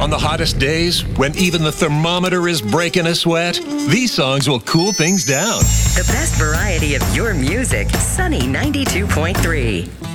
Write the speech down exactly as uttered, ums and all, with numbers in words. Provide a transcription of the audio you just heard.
On the hottest days, when even the thermometer is breaking a sweat, these songs will cool things down. The best variety of your music, Sunny ninety-two point three.